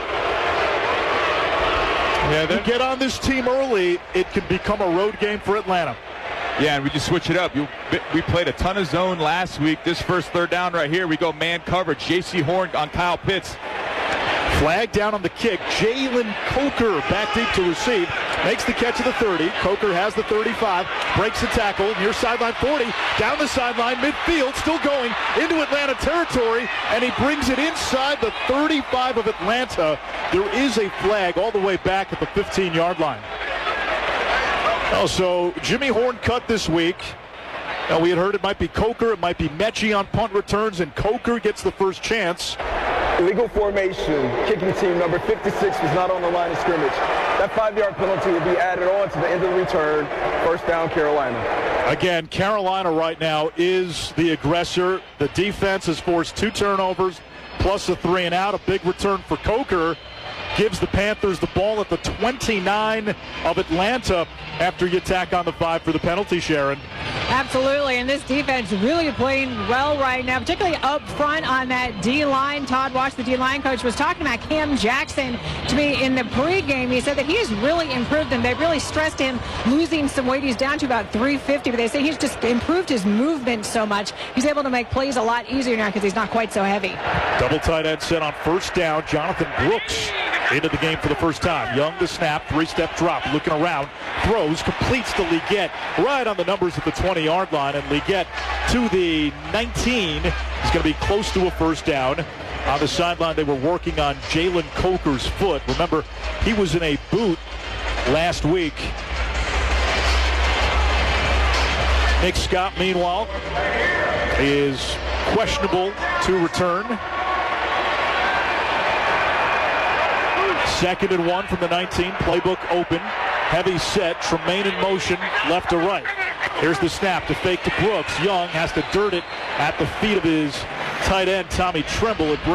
Yeah, you get on this team early, it can become a road game for Atlanta. Yeah, and we just switch it up. You, we played a ton of zone last week. This first third down right here, we go man coverage. J C Horn on Kyle Pitts. Flag down on the kick. Jalen Coker back deep to receive. Makes the catch at the thirty. Coker has the thirty-five. Breaks the tackle. Near sideline forty. Down the sideline. Midfield. Still going into Atlanta territory. And he brings it inside the thirty-five of Atlanta. There is a flag all the way back at the fifteen-yard line. Oh, so Jimmy Horn cut this week. Now, we had heard it might be Coker. It might be Mechie on punt returns. And Coker gets the first chance. Illegal formation. Kicking team number fifty-six was not on the line of scrimmage. That five-yard penalty will be added on to the end of the return. First down, Carolina. Again, Carolina right now is the aggressor. The defense has forced two turnovers plus a three and out. A big return for Coker gives the Panthers the ball at the twenty-nine of Atlanta after you tack on the five for the penalty, Sharon. Absolutely, and this defense really playing well right now, particularly up front on that D-line. Todd Wash, the D-line coach, was talking about Cam Jackson to me in the pregame. He said that he has really improved them. They've really stressed him losing some weight. He's down to about three fifty, but they say he's just improved his movement so much. He's able to make plays a lot easier now because he's not quite so heavy. Double tight end set on first down. Jonathan Brooks into the game for the first time. Young to snap, three-step drop, looking around, throws, completes to Leggett right on the numbers at the twenty-yard line, and Leggett to the nineteen is going to be close to a first down. On the sideline, they were working on Jalen Coker's foot. Remember, he was in a boot last week. Nick Scott, meanwhile, is questionable to return. Second and one from the nineteen. Playbook open. Heavy set. Tremaine in motion. Left to right. Here's the snap to fake to Brooks. Young has to dirt it at the feet of his tight end, Tommy Tremble. It brings up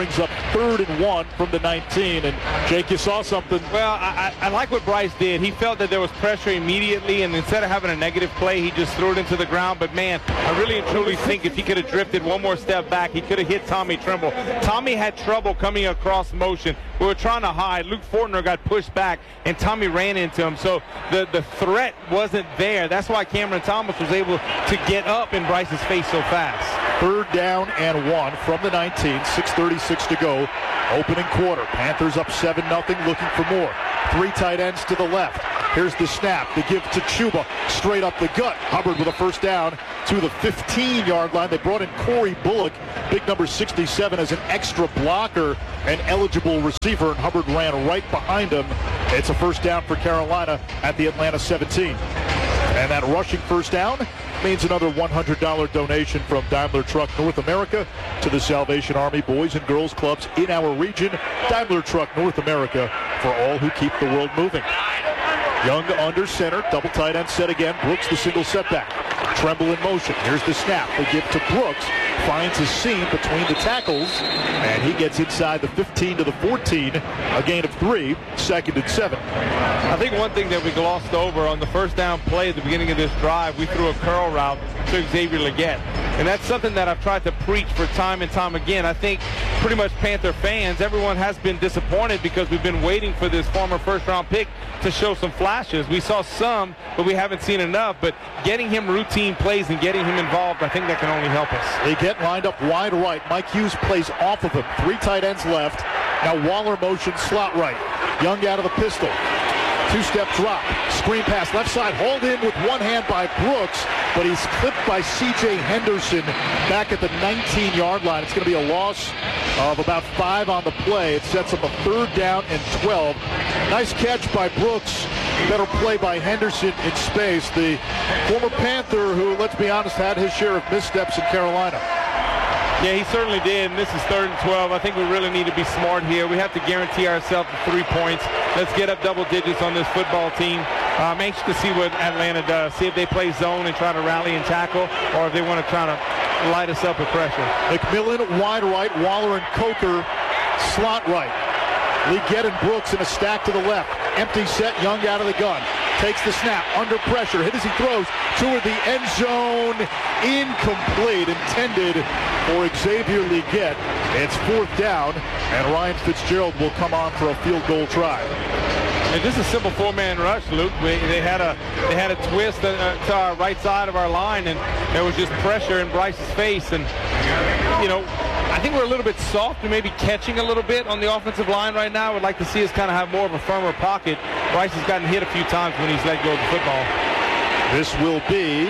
third and one from the nineteen. And Jake, you saw something. Well, I, I like what Bryce did. He felt that there was pressure immediately, and instead of having a negative play, he just threw it into the ground. But, man, I really and truly think if he could have drifted one more step back, he could have hit Tommy Tremble. Tommy had trouble coming across motion. We were trying to hide. Luke Fortner got pushed back, and Tommy ran into him. So the, the threat wasn't there. That's why Cameron Thomas was able to get up in Bryce's face so fast. Third down and one from the nineteen. six thirty-six to go. Opening quarter. Panthers up seven nothing, looking for more. Three tight ends to the left. Here's the snap. The give to Chuba. Straight up the gut. Hubbard with a first down to the fifteen-yard line. They brought in Corey Bullock, big number sixty-seven, as an extra blocker and eligible receiver, and Hubbard ran right behind him. It's a first down for Carolina at the Atlanta seventeen. And that rushing first down means another one hundred dollars donation from Daimler Truck North America to the Salvation Army Boys and Girls Clubs in our region. Daimler Truck North America, for all who keep the world moving. Young under center, double tight end set again. Brooks the single setback. Tremble in motion. Here's the snap. They give to Brooks. Finds a seam between the tackles, and he gets inside the fifteen to the fourteen. A gain of three, second and seven. I think one thing that we glossed over on the first down play at the beginning of this drive, we threw a curl route to Xavier Legette. And that's something that I've tried to preach for time and time again. I think pretty much Panther fans, everyone has been disappointed because we've been waiting for this former first-round pick to show some flashes. We saw some, but we haven't seen enough. But getting him routine plays and getting him involved, I think that can only help us. They get lined up wide right. Mike Hughes plays off of him. Three tight ends left. Now Waller motion slot right. Young out of the pistol. Two-step drop. Screen pass left side. Hauled in with one hand by Brooks, but he's clipped by C J Henderson back at the nineteen-yard line. It's going to be a loss of about five on the play. It sets up a third down and twelve. Nice catch by Brooks. Better play by Henderson in space. The former Panther who, let's be honest, had his share of missteps in Carolina. Yeah, he certainly did, and this is third and twelve. I think we really need to be smart here. We have to guarantee ourselves the three points. Let's get up double digits on this football team. Uh, I'm anxious to see what Atlanta does. See if they play zone and try to rally and tackle, or if they want to try to light us up with pressure. McMillan wide right, Waller and Coker slot right. Legette and Brooks in a stack to the left. Empty set, Young out of the gun. Takes the snap, under pressure, hit as he throws toward the end zone. Incomplete, intended for Xavier Legette. It's fourth down, and Ryan Fitzgerald will come on for a field goal try. And just a simple four-man rush, Luke. We, they had a they had a twist uh, to our right side of our line, and there was just pressure in Bryce's face. And you know, I think we're a little bit soft and maybe catching a little bit on the offensive line right now. I would like to see us kind of have more of a firmer pocket. Bryce has gotten hit a few times when he's let go of the football. This will be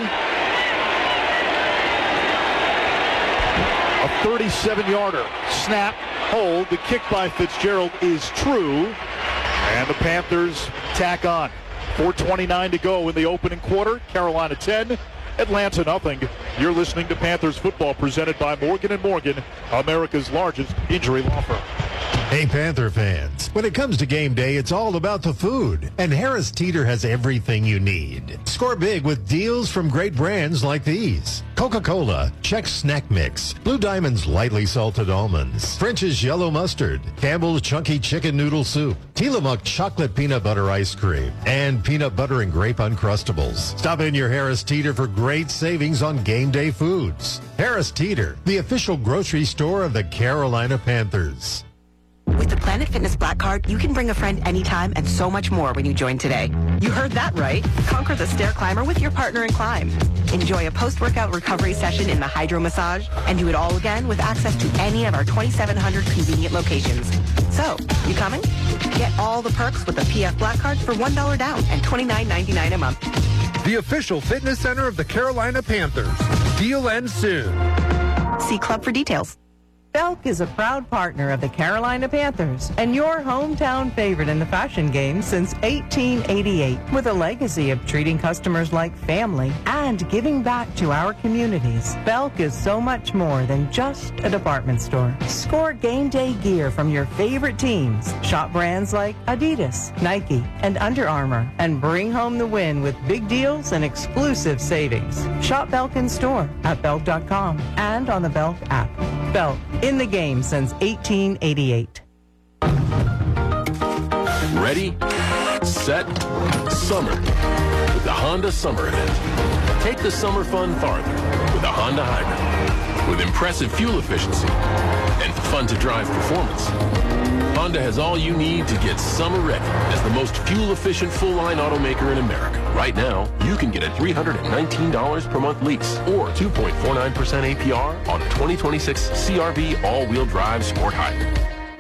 a thirty-seven-yarder. Snap, hold. The kick by Fitzgerald is true. And the Panthers tack on. four twenty-nine to go in the opening quarter. Carolina ten, Atlanta nothing. You're listening to Panthers football presented by Morgan and Morgan, America's largest injury law firm. Hey, Panther fans, when it comes to game day, it's all about the food. And Harris Teeter has everything you need. Score big with deals from great brands like these. Coca-Cola, Chex Snack Mix, Blue Diamond's Lightly Salted Almonds, French's Yellow Mustard, Campbell's Chunky Chicken Noodle Soup, Tillamook Chocolate Peanut Butter Ice Cream, and Peanut Butter and Grape Uncrustables. Stop in your Harris Teeter for great savings on game day foods. Harris Teeter, the official grocery store of the Carolina Panthers. With the Planet Fitness Black Card, you can bring a friend anytime and so much more when you join today. You heard that right. Conquer the stair climber with your partner in climb. Enjoy a post-workout recovery session in the hydro massage and do it all again with access to any of our twenty-seven hundred convenient locations. So, you coming? Get all the perks with the P F Black Card for one dollar down and twenty-nine ninety-nine a month. The official fitness center of the Carolina Panthers. Deal ends soon. See Club for details. Belk is a proud partner of the Carolina Panthers and your hometown favorite in the fashion game since eighteen eighty-eight. With a legacy of treating customers like family and giving back to our communities, Belk is so much more than just a department store. Score game day gear from your favorite teams. Shop brands like Adidas, Nike, and Under Armour, and bring home the win with big deals and exclusive savings. Shop Belk in store at belk dot com and on the Belk app. Belt, in the game since eighteen eighty-eight. Ready, set, summer with the Honda Summer Event. Take the summer fun farther with a Honda Hybrid. With impressive fuel efficiency and fun-to-drive performance, Honda has all you need to get summer ready as the most fuel-efficient full-line automaker in America. Right now, you can get a three hundred nineteen dollars per month lease or two point four nine percent A P R on a twenty twenty-six C R V all-wheel drive sport hybrid.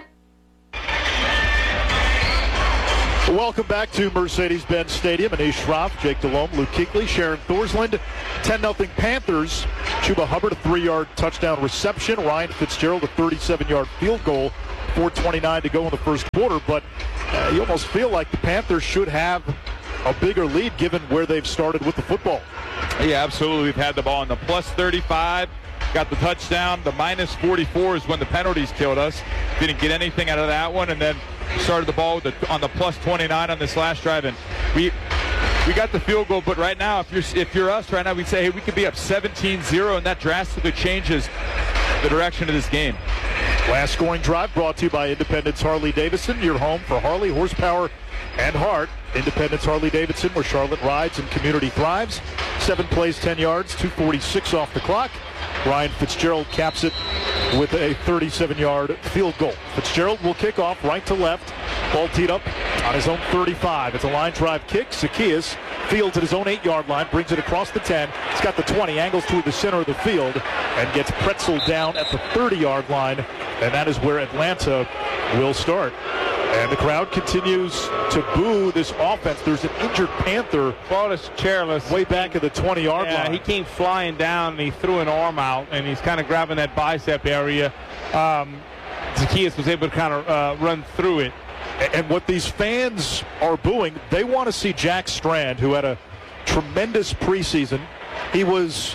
Welcome back to Mercedes-Benz Stadium. Anish Shroff, Jake Delhomme, Luke Kuechly, Sharon Thorsland. ten nothing Panthers. Chuba Hubbard, a three-yard touchdown reception. Ryan Fitzgerald, a thirty-seven-yard field goal. four twenty-nine to go in the first quarter. But uh, you almost feel like the Panthers should have a bigger lead given where they've started with the football. Yeah, absolutely. We've had the ball in the plus thirty-five. Got the touchdown. The minus forty-four is when the penalties killed us. Didn't get anything out of that one. And then started the ball with the, on the plus twenty-nine on this last drive. And we we got the field goal. But right now, if you're, if you're us right now, we'd say, hey, we could be up seventeen zero. And that drastically changes the direction of this game. Last scoring drive brought to you by Independence Harley-Davidson, your home for Harley, horsepower, and heart. Independence Harley-Davidson, where Charlotte rides and community thrives. Seven plays, ten yards, two forty-six off the clock. Ryan Fitzgerald caps it with a thirty-seven-yard field goal. Fitzgerald will kick off right to left. Ball teed up on his own thirty-five. It's a line drive kick. Zacchaeus fields at his own eight-yard line, brings it across the ten. He's got the twenty, angles toward the center of the field, and gets pretzeled down at the thirty-yard line. And that is where Atlanta will start. And the crowd continues to boo this offense. There's an injured Panther. Well, it's careless. Way back at the twenty-yard yeah, line. He came flying down, and he threw an arm out, and he's kind of grabbing that bicep area. Um, Zacchaeus was able to kind of uh, run through it. And what these fans are booing, they want to see Jack Strand, who had a tremendous preseason. He was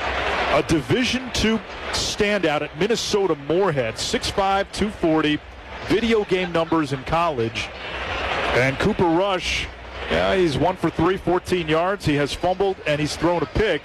a Division two standout at Minnesota Moorhead, six five, two forty. Video game numbers in college. And Cooper Rush, yeah, he's one for three, fourteen yards. He has fumbled and he's thrown a pick.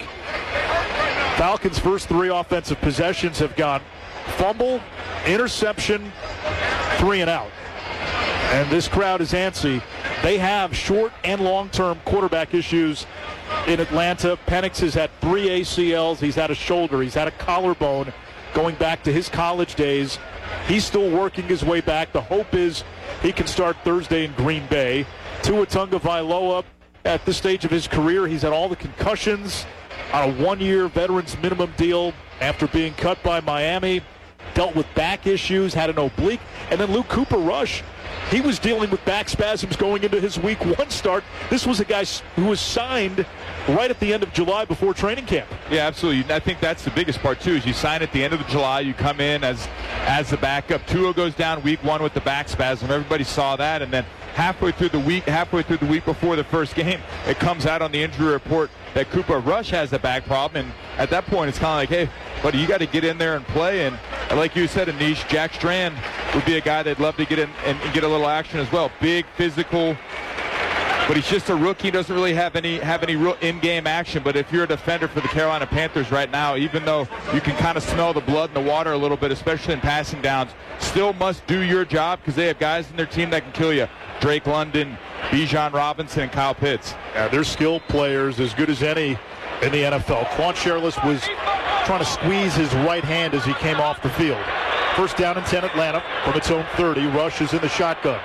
Falcons' first three offensive possessions have gone fumble, interception, three and out. And this crowd is antsy. They have short and long-term quarterback issues in Atlanta. Penix has had three A C Ls. He's had a shoulder. He's had a collarbone going back to his college days. He's still working his way back. The hope is he can start Thursday in Green Bay. Tua Tagovailoa, at this stage of his career, he's had all the concussions on a one-year veterans minimum deal after being cut by Miami. Dealt with back issues, had an oblique. And then Luke Cooper Rush, he was dealing with back spasms going into his week one start. This was a guy who was signed right at the end of July before training camp. Yeah, absolutely. I think that's the biggest part, too, is you sign at the end of July. You come in as as the backup. Tua goes down week one with the back spasm. Everybody saw that. And then halfway through the week, halfway through the week before the first game, it comes out on the injury report that Cooper Rush has a back problem. And at that point, it's kind of like, hey, buddy, you got to get in there and play. And like you said, Anish, Jack Strand would be a guy they'd love to get in and, and get a little action as well. Big, physical, but he's just a rookie. He doesn't really have any have any real in-game action. But if you're a defender for the Carolina Panthers right now, even though you can kind of smell the blood in the water a little bit, especially in passing downs, still must do your job because they have guys in their team that can kill you. Drake London, Bijan Robinson, and Kyle Pitts. Yeah, they're skilled players, as good as any in the N F L. Quan Sherless was trying to squeeze his right hand as he came off the field. First down and ten Atlanta from its own thirty. Rush is in the shotgun.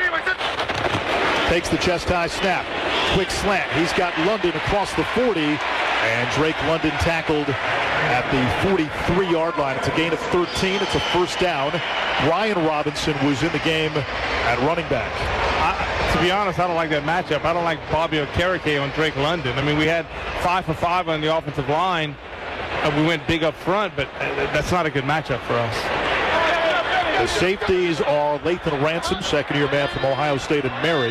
Takes the chest high snap. Quick slant. He's got London across the forty. And Drake London tackled at the forty-three-yard line. It's a gain of thirteen. It's a first down. Brian Robinson was in the game at running back. I, to be honest, I don't like that matchup. I don't like Bobby Okereke on Drake London. I mean, we had five for five on the offensive line. And we went big up front, but that's not a good matchup for us. The safeties are Lathan Ransom, second-year man from Ohio State and Merrick.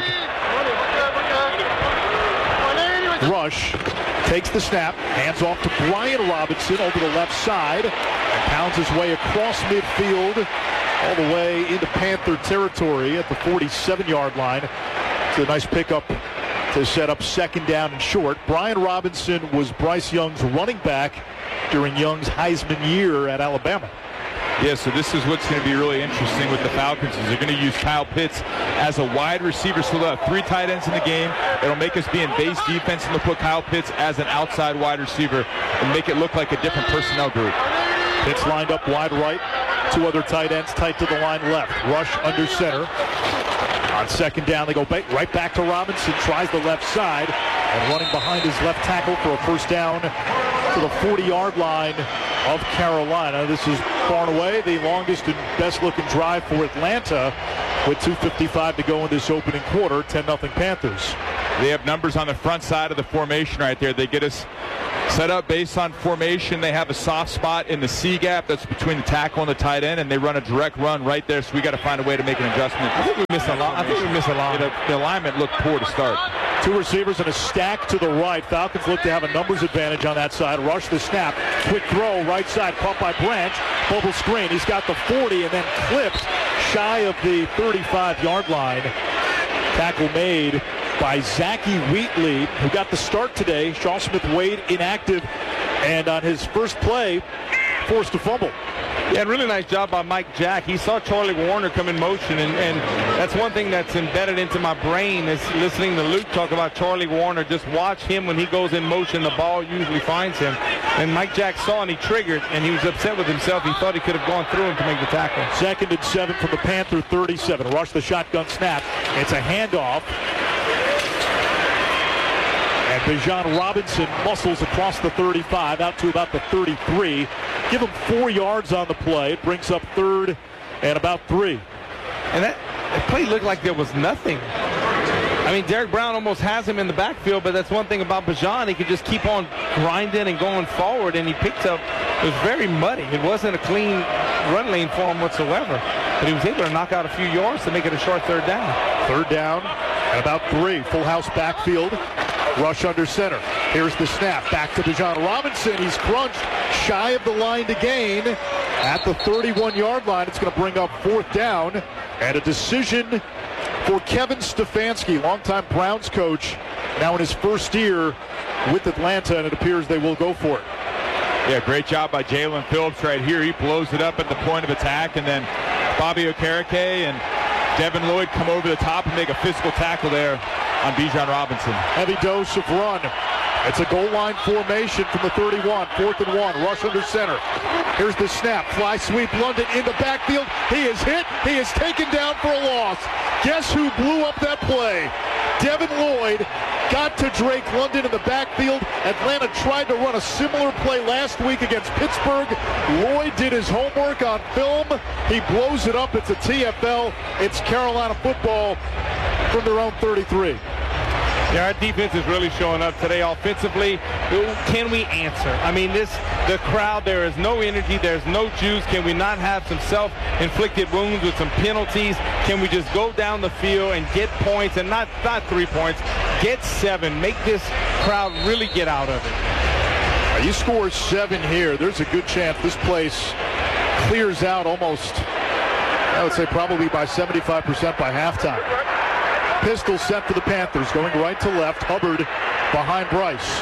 Rush takes the snap, hands off to Brian Robinson over the left side, and pounds his way across midfield all the way into Panther territory at the forty-seven-yard line. It's a nice pickup to set up second down and short. Brian Robinson was Bryce Young's running back during Young's Heisman year at Alabama. Yeah, so this is what's going to be really interesting with the Falcons is they're going to use Kyle Pitts as a wide receiver. So they'll have three tight ends in the game. It'll make us be in base defense, and they'll put Kyle Pitts as an outside wide receiver and make it look like a different personnel group. Pitts lined up wide right. Two other tight ends tight to the line left. Rush under center. On second down, they go back, right back to Robinson. Tries the left side. And running behind his left tackle for a first down to the forty-yard line of Carolina. This is far and away the longest and best-looking drive for Atlanta with two fifty-five to go in this opening quarter. ten nothing Panthers. They have numbers on the front side of the formation right there. They get us set up based on formation. They have a soft spot in the C gap that's between the tackle and the tight end, and they run a direct run right there. So we got to find a way to make an adjustment. I think we missed a lot. I think we missed a lot. The, the alignment looked poor to start. Two receivers and a stack to the right. Falcons look to have a numbers advantage on that side. Rush the snap. Quick throw, right side, caught by Branch. Bubble screen. He's got the forty and then clipped shy of the thirty-five-yard line. Tackle made by Zachy Wheatley, who got the start today. Shaw Smith-Wade inactive, and on his first play, forced to fumble. Yeah, and really nice job by Mike Jack. He saw Charlie Warner come in motion, and, and that's one thing that's embedded into my brain is listening to Luke talk about Charlie Warner. Just watch him when he goes in motion. The ball usually finds him. And Mike Jack saw and he triggered, and he was upset with himself. He thought he could have gone through him to make the tackle. Second and seven from the Panther thirty-seven. Rush the shotgun snap. It's a handoff. And Bijan Robinson muscles across the thirty-five out to about the thirty-three. Give him four yards on the play. It brings up third and about three. And that, that play looked like there was nothing. I mean, Derek Brown almost has him in the backfield, but that's one thing about Bijan. He could just keep on grinding and going forward, and he picked up. It was very muddy. It wasn't a clean run lane for him whatsoever. But he was able to knock out a few yards to make it a short third down. Third down and about three. Full house backfield. Rush under center. Here's the snap. Back to Bijan Robinson. He's crunched shy of the line to gain at the thirty-one-yard line. It's going to bring up fourth down. And a decision for Kevin Stefanski, longtime Browns coach, now in his first year with Atlanta, and it appears they will go for it. Yeah, great job by Jalen Phillips right here. He blows it up at the point of attack, and then Bobby Okereke and Devin Lloyd come over the top and make a physical tackle there on Bijan Robinson. Heavy dose of run. It's a goal line formation from the thirty-one. Fourth and one. Rush under center. Here's the snap. Fly sweep. London in the backfield. He is hit. He is taken down for a loss. Guess who blew up that play? Devin Lloyd got to Drake London in the backfield. Atlanta tried to run a similar play last week against Pittsburgh. Lloyd did his homework on film. He blows it up. It's a T F L. It's Carolina football from their own thirty-three. Yeah, our defense is really showing up today offensively. Can we answer? I mean, this the crowd, there is no energy. There's no juice. Can we not have some self-inflicted wounds with some penalties? Can we just go down the field and get points, and not, not three points, get seven, make this crowd really get out of it? Now, you score seven here, there's a good chance this place clears out almost, I would say probably by seventy-five percent by halftime. Pistol set for the Panthers, going right to left. Hubbard behind Bryce.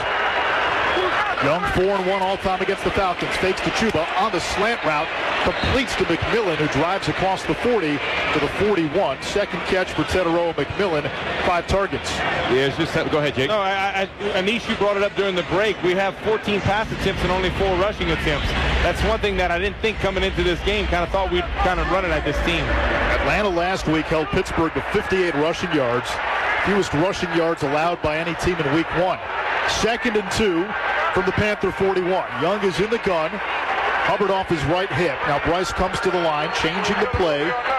Young four and one all-time against the Falcons. Fakes to Chuba on the slant route. Completes to McMillan, who drives across the forty to the forty-one. Second catch for Teteroa McMillan. Five targets. Yeah, it's just go ahead, Jake. No, I, I, Anish, you brought it up during the break. We have fourteen pass attempts and only four rushing attempts. That's one thing that I didn't think coming into this game. Kind of thought we'd kind of run it at this team. Atlanta last week held Pittsburgh to fifty-eight rushing yards. Fewest rushing yards allowed by any team in week one. Second and two from the Panther forty-one. Young is in the gun. Hubbard off his right hip. Now Bryce comes to the line, changing the play.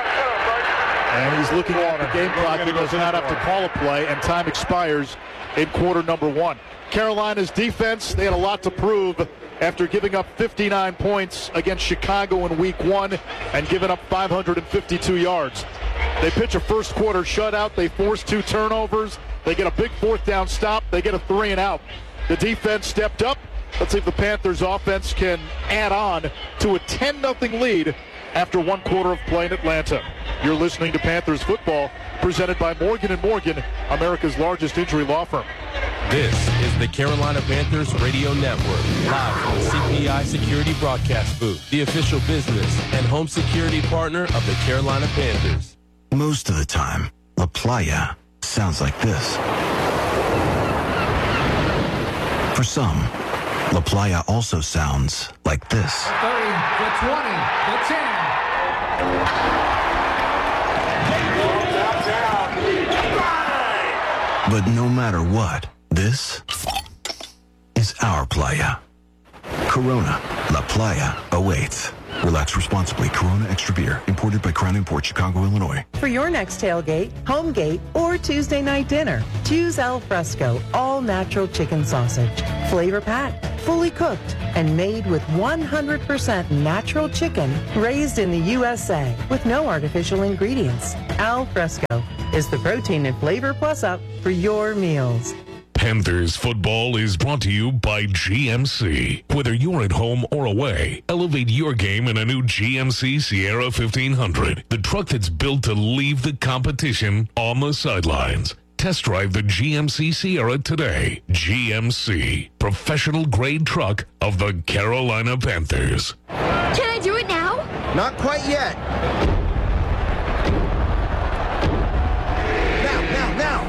And he's looking at the game clock. He does not have to call a play, and time expires in quarter number one. Carolina's defense, they had a lot to prove after giving up fifty-nine points against Chicago in week one and giving up five hundred fifty-two yards. They pitch a first quarter shutout. They force two turnovers. They get a big fourth down stop. They get a three and out. The defense stepped up. Let's see if the Panthers offense can add on to a ten nothing lead after one quarter of play in Atlanta. You're listening to Panthers football, presented by Morgan and Morgan, America's largest injury law firm. This is the Carolina Panthers Radio Network, live from the C P I Security Broadcast Booth, the official business and home security partner of the Carolina Panthers. Most of the time, La Playa sounds like this. For some, La Playa also sounds like this. The thirty, the twenty, the ten. But no matter what, this is our playa. Corona, La Playa awaits. Relax responsibly. Corona Extra Beer, imported by Crown Imports, Chicago, Illinois. For your next tailgate, home gate, or Tuesday night dinner, choose Al Fresco all-natural chicken sausage. Flavor packed, fully cooked, and made with one hundred percent natural chicken raised in the U S A with no artificial ingredients. Al Fresco is the protein and flavor plus up for your meals. Panthers football is brought to you by G M C. Whether you're at home or away, elevate your game in a new G M C Sierra fifteen hundred, the truck that's built to leave the competition on the sidelines. Test drive the G M C Sierra today. G M C, professional grade truck of the Carolina Panthers. Can I do it now? Not quite yet. Now, now, now.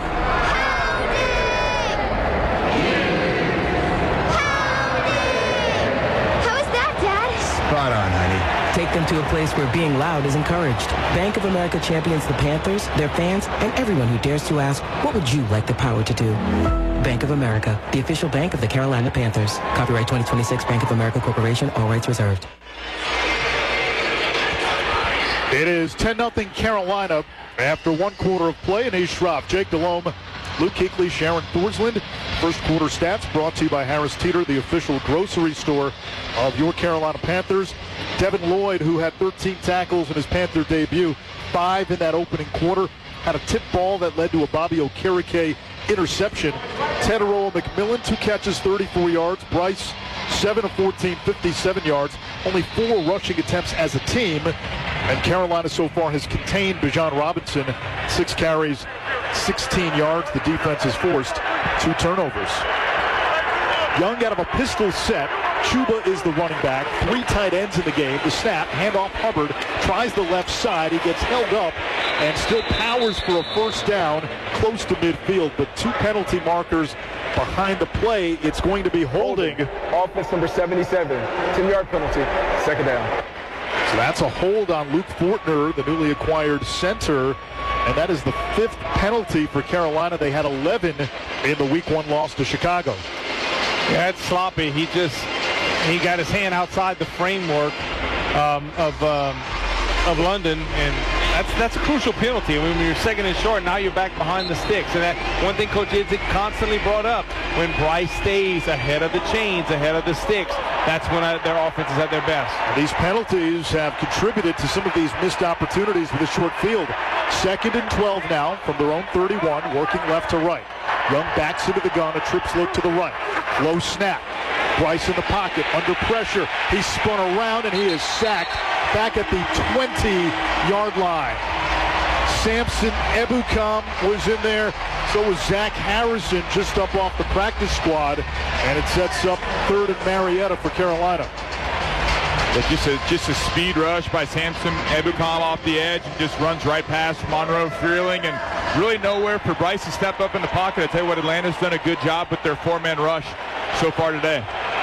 Spot on, honey. Take them to a place where being loud is encouraged. Bank of America champions the Panthers, their fans, and everyone who dares to ask, what would you like the power to do? Bank of America, the official bank of the Carolina Panthers. Copyright twenty twenty-six Bank of America Corporation, all rights reserved. It is ten nothing Carolina after one quarter of play in East Schroff. Jake Delhomme, Luke Kuechly, Sharon Thorsland. First quarter stats brought to you by Harris Teeter, the official grocery store of your Carolina Panthers. Devin Lloyd, who had thirteen tackles in his Panther debut, five in that opening quarter, had a tip ball that led to a Bobby Okereke interception. Teteroa McMillan, two catches, thirty-four yards. Bryce, seven of fourteen, fifty-seven yards. Only four rushing attempts as a team. And Carolina so far has contained Bijan Robinson, six carries, sixteen yards. The defense has forced two turnovers. Young out of a pistol set. Chuba is the running back. Three tight ends in the game. The snap, handoff Hubbard, tries the left side. He gets held up and still powers for a first down close to midfield. But two penalty markers behind the play. It's going to be holding. Offense number seventy-seven. ten-yard penalty. Second down. So that's a hold on Luke Fortner, the newly acquired center. And that is the fifth penalty for Carolina. They had eleven in the week one loss to Chicago. Yeah, it's sloppy. He just, he got his hand outside the framework um, of um, of London, and that's that's a crucial penalty. I mean, when you're second and short, now you're back behind the sticks. And that one thing Coach Idzik constantly brought up, when Bryce stays ahead of the chains, ahead of the sticks, that's when uh, their offense is at their best. These penalties have contributed to some of these missed opportunities with a short field. Second and twelve now from their own thirty-one, working left to right. Young backs into the gun, a trips look to the right. Low snap. Bryce in the pocket, under pressure. He's spun around and he is sacked back at the twenty-yard line. Samson Ebukam was in there. So was Zach Harrison just up off the practice squad. And it sets up third and Marietta for Carolina. But just a, just a speed rush by Samson Ebukam off the edge and just runs right past Monroe Freeling, and really nowhere for Bryce to step up in the pocket. I tell you what, Atlanta's done a good job with their four-man rush so far today.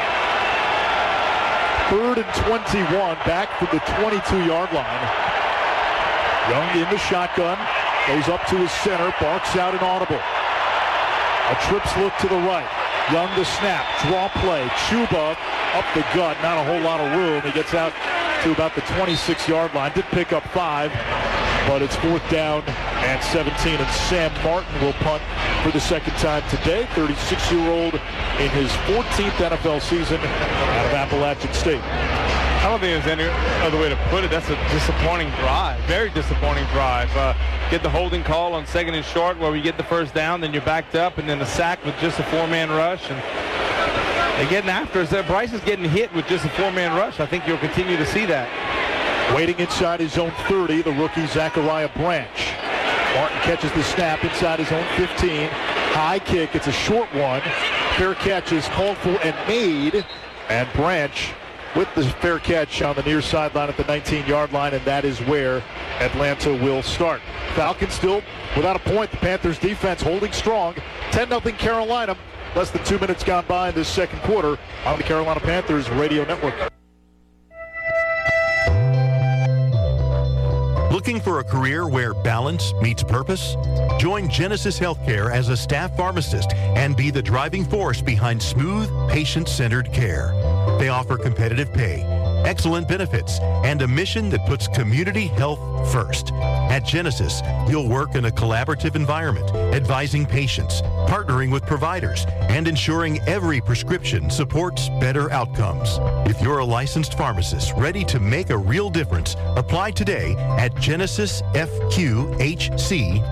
Third and twenty-one, back from the twenty-two-yard line. Young in the shotgun, goes up to his center, barks out an audible. A trips look to the right. Young the snap, draw play, Chuba up the gut, not a whole lot of room. He gets out to about the twenty-six-yard line. Did pick up five, but it's fourth down and seventeen. And Sam Martin will punt for the second time today. thirty-six-year-old in his fourteenth N F L season out of Appalachian State. I don't think there's any other way to put it. That's a disappointing drive, very disappointing drive. Uh, get the holding call on second and short where we get the first down, then you're backed up, and then the sack with just a four-man rush. And they're getting after us. Bryce is getting hit with just a four-man rush. I think you'll continue to see that. Waiting inside his own thirty, the rookie Zachariah Branch. Martin catches the snap inside his own fifteen. High kick. It's a short one. Fair catch is called for and made. And Branch with the fair catch on the near sideline at the nineteen-yard line, and that is where Atlanta will start. Falcons still without a point. The Panthers defense holding strong. ten nothing Carolina. Less than two minutes gone by in this second quarter on the Carolina Panthers Radio Network. Looking for a career where balance meets purpose? Join Genesis Healthcare as a staff pharmacist and be the driving force behind smooth, patient-centered care. They offer competitive pay, excellent benefits, and a mission that puts community health first. At Genesis, you'll work in a collaborative environment, advising patients, partnering with providers, and ensuring every prescription supports better outcomes. If you're a licensed pharmacist ready to make a real difference, apply today at genesis f q h c